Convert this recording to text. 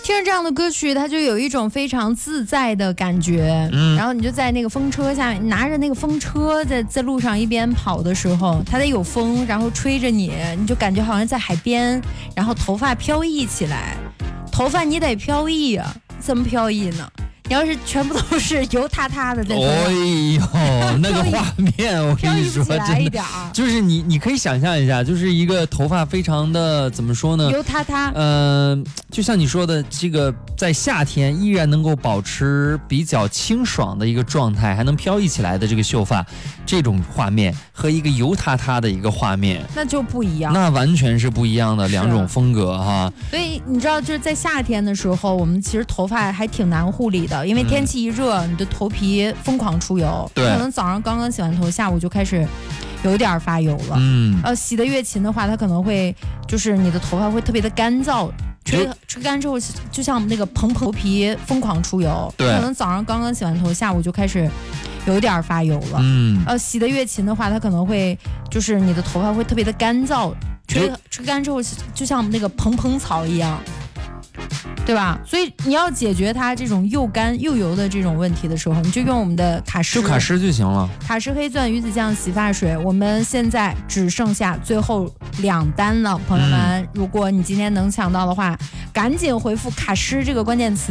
听着这样的歌曲，它就有一种非常自在的感觉。然后你就在那个风车下面，拿着那个风车在路上一边跑的时候，它得有风，然后吹着你，你就感觉好像在海边，然后头发飘逸起来。头发你得飘逸啊，怎么飘逸呢？你要是全部都是油塌塌的在头上， 哎呦，那个画面我跟你说，真的就是你可以想象一下，就是一个头发非常的怎么说呢？ 油塌塌。 就像你说的，这个在夏天依然能够保持比较清爽的一个状态，还能飘逸起来的这个秀发，这种画面和一个油塌塌的一个画面， 那就不一样， 那完全是不一样的两种风格哈。 所以你知道，就是在夏天的时候，我们其实头发还挺难护理的，因为天气一热，你的头皮疯狂出油， 对， 可能早上刚刚洗完头，下午就开始有点发油了。洗得越勤的话，它可能会就是你的头发会特别的干燥。吹干之后，就像那个头皮疯狂出油， 对， 可能早上刚刚洗完头，下午就开始有点发油了。洗得越勤的话，它可能会就是你的头发会特别的干燥，吹干之后，就像那个蓬草一样。对吧？所以你要解决它这种又干又油的这种问题的时候，你就用我们的卡诗， 就卡诗就行了。 卡诗黑钻鱼子酱洗发水，我们现在只剩下最后2单了，朋友们，如果你今天能抢到的话，赶紧回复卡诗这个关键词。